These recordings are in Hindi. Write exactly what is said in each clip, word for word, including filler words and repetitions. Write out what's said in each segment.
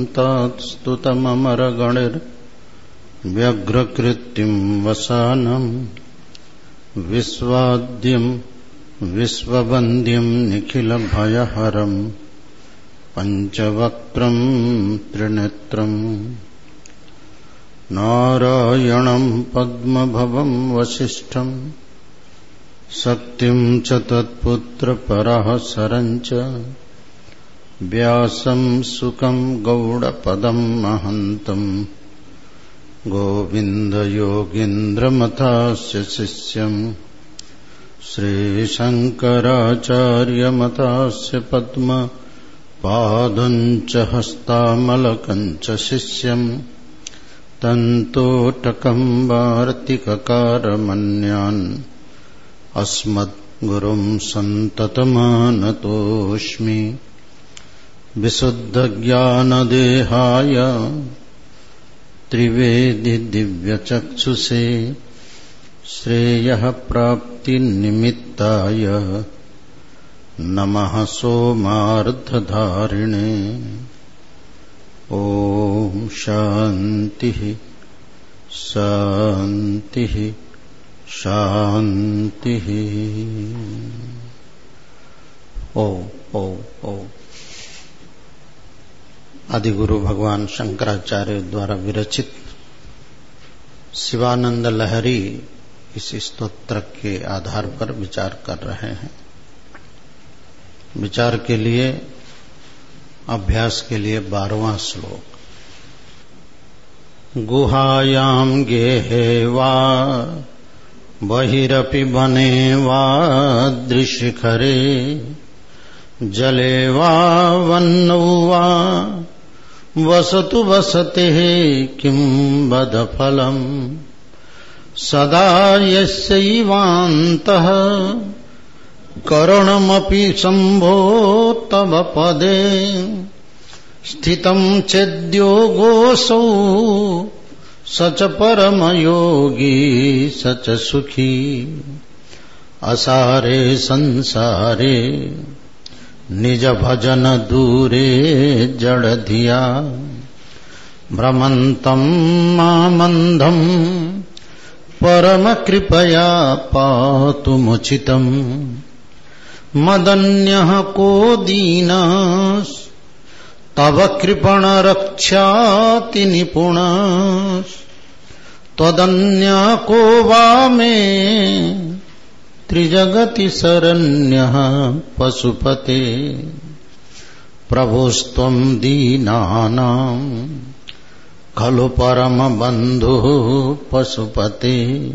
स्तुतममरगणिर्व्यग्रकृत्तिं वसानं विश्वाद्यं विश्ववन्द्यं निखिलभयहरं पञ्चवक्त्रं त्रिनेत्रं नारायणं पद्मभवं वसिष्ठं शक्तिं च तत्पुत्रपराशरं च व्यासं सुकं गौडपदं महन्तं गोविन्दयोगीन्द्रमथास्य शिष्यं श्रीशङ्कराचार्यमथास्य पद्मपादं च हस्तामलकं च शिष्यं तन्तोटकं वार्तिककारमन्यान् अस्मद्गुरुं सन्ततमानतोऽस्मि। विशुद्धज्ञानदेहाय त्रिवेदि दिव्यचक्षुषे श्रेयः प्राप्तिनिमित्ताय नमः सोमार्धधारिणे। ओम शांति शांति शांति। ओ ओ ओ आदिगुरु भगवान शंकराचार्य द्वारा विरचित शिवानंद लहरी इस स्तोत्र के आधार पर विचार कर रहे हैं। विचार के लिए अभ्यास के लिए बारहवां श्लोक। गुहायां गेहे वा बहिरपि वने वा दृशिखरे जले वा वन्नौ वा वसतु वसतेः किं वद फलम् सदा यस्यैवान्तः करुणमपि शम्भो तव पदे स्थितं चेद्योगोऽसौ स च परमयोगी स च सुखी असारे संसारे निज भजन दूरे जड़धिया भ्रमन्तं मामन्धं परम कृपया पातु मुचितम् मदन्यः को दीनः तव कृपण रक्षाति निपुणः त्वदन्यः को वा मे त्रिजगति शरण्यः पशुपते प्रभुस्त्वं दीनानां खलु परम बन्धुः पशुपते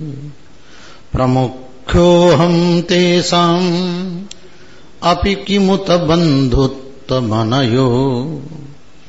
प्रमुख्योऽहं तेषाम् अपि किमुत बन्धुत्वमनयो